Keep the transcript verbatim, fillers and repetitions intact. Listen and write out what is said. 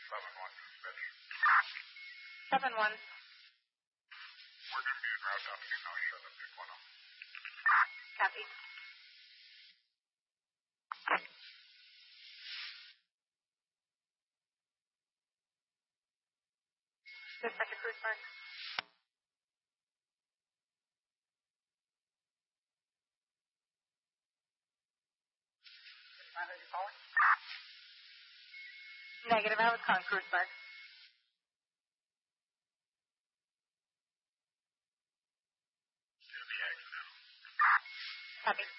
seven one, dispatch. seven one. We're going to be en route down to now. Shut up, pick one up. Copy. Dispatch to Cruise Park. Are you calling? Negative, I was calling Cruise Park. To the accident. Copy.